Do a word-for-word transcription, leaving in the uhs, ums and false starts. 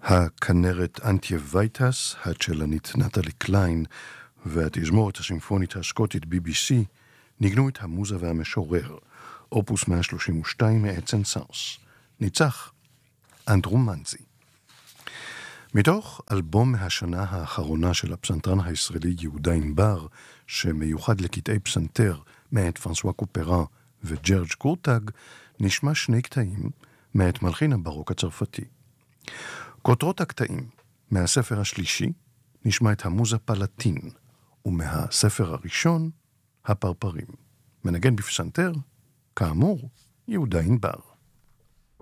הכנרת אנטיה וייטס, הצ'לנית נטלי קליין והתזמורת הסימפונית הסקוטית בי בי סי ניגנו את המוזה והמשורר, אופוס מאה שלושים ושתיים מאת סנסנס. ניצח אנדרו מנזי. מתוך אלבום מהשנה האחרונה של הפסנתרן הישראלי יהודה ענבר, שמיוחד לקטעי פסנתר מאת פרנסואה קופרן וג'רג' קורטג, נשמע שני קטעים מאת מלחין הברוק הצרפתי. כותרות הקטעים מהספר השלישי נשמע את המוזה פלטין, ומהספר הראשון הפרפרים. מנגן בפסנתר, כאמור, יהודה ענבר.